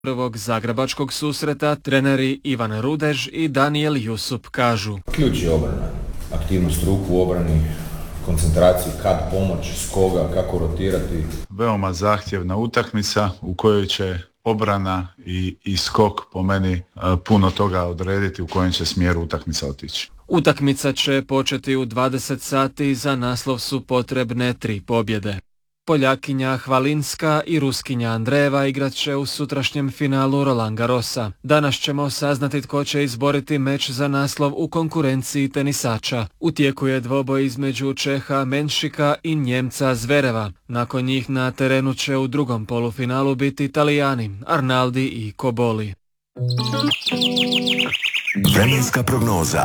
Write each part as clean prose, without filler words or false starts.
prvog zagrebačkog susreta treneri Ivan Rudež i Daniel Jusup kažu: Ključ je obrana, aktivnost ruku u obrani, koncentraciju, kad pomoć, s koga, kako rotirati. Veoma zahtjevna utakmica u kojoj će obrana i skok po meni puno toga odrediti u kojem će smjeru utakmica otići. Utakmica će početi u 20 sati, za naslov su potrebne 3 pobjede. Poljakinja Hvalinska i Ruskinja Andreeva igrat će u sutrašnjem finalu Roland Garrosa. Danas ćemo saznati tko će izboriti meč za naslov u konkurenciji tenisača. U tijeku je dvoboj između Čeha Menšika i Njemca Zvereva. Nakon njih na terenu će u drugom polufinalu biti Italijani Arnaldi i Cobolli. Vremenska prognoza.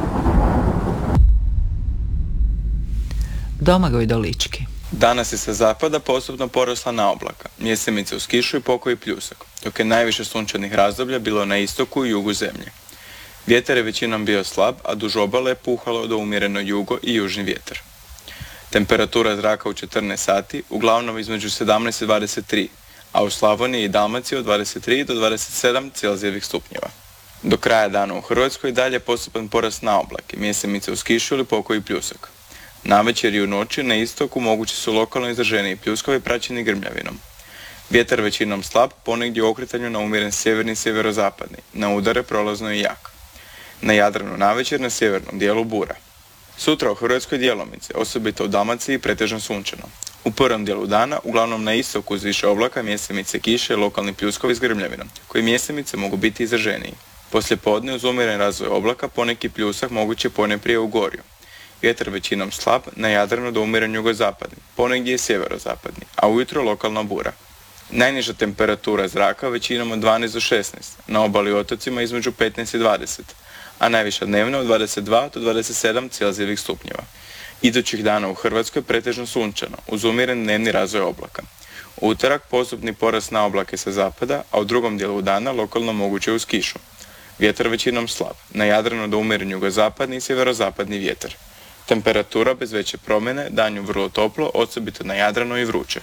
Domagoj Dolički. Danas je sa zapada postupno porasla na oblaka, mjesemice uz kišu i pokoji pljusak, dok je najviše sunčanih razdoblja bilo na istoku i jugu zemlje. Vjetar je većinom bio slab, a duž obale je puhalo do umjereno jugo i južni vjetar. Temperatura zraka u 14 sati uglavnom između 17 i 23, a u Slavoniji i Dalmaciji od 23 do 27 celzijevih stupnjeva. Do kraja dana u Hrvatskoj dalje postupan porast na oblake, mjesemice uz kišu ili pokoji pljusak. Navečer i u noći na istoku mogući su lokalno izraženiji pljuskovi praćeni grmljavinom. Vjetar većinom slab, ponegdje u okretanju na umjeren sjeverni i sjeverozapadni, na udare prolazno i jak. Na Jadranu navečer na sjevernom dijelu bura. Sutra u Hrvatskoj djelomice, osobito u Dalmaciji pretežno sunčano. U prvom dijelu dana, uglavnom na istoku uz više oblaka, mjesemice kiše i lokalni pljuskovi s grmljavinom, koji mjesemice mogu biti izraženiji. Poslije podne uz umjeren razvoj oblaka poneki pljusak moguće ponajprije u Gorju. Vjetar većinom slab, na Jadranu do umjeren jugozapadni, ponegdje i sjeverozapadni, a ujutro lokalna bura. Najniža temperatura zraka većinom od 12 do 16, na obali i otocima između 15 i 20, a najviša dnevna od 22 do 27 celzijevih stupnjeva. Idućih dana u Hrvatskoj pretežno sunčano, uz umjeren dnevni razvoj oblaka. U utorak postupni porast na oblake sa zapada, a u drugom dijelu dana lokalno moguće uz kišu. Vjetar većinom slab, na Jadranu do umjeren jugozapadni i sjeverozapadni vjetar. Temperatura bez veće promjene, danju vrlo toplo, osobito na Jadranu i vruće.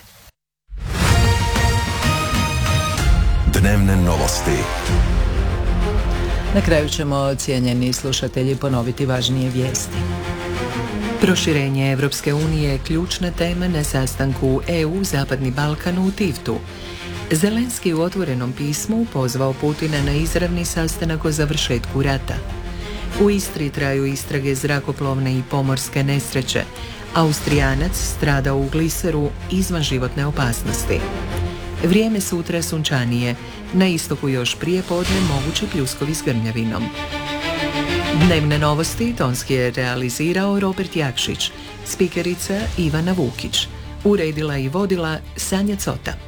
Dnevne novosti. Na kraju ćemo, cijenjeni slušatelji, ponoviti važnije vijesti. Proširenje Evropske unije je ključna tema na sastanku EU Zapadni Balkan u Tivtu. Zelenski u otvorenom pismu pozvao Putina na izravni sastanak o završetku rata. U Istri traju istrage zrakoplovne i pomorske nesreće. Austrijanac stradao u gliseru izvan životne opasnosti. Vrijeme sutra sunčanije. Na istoku još prije podne mogući pljuskovi s grmljavinom. Dnevne novosti tonski je realizirao Robert Jakšić. Spikerica Ivana Vukić. Uredila i vodila Sanja Cota.